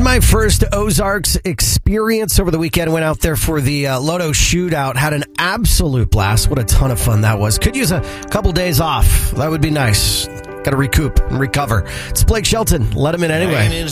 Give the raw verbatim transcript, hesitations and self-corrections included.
my first Ozarks experience over the weekend. Went out there for the uh, Lotto Shootout. Had an absolute blast. What a ton of fun that was. Could use a couple days off. That would be nice. Got to recoup and recover. It's Blake Shelton. Let him in anyway.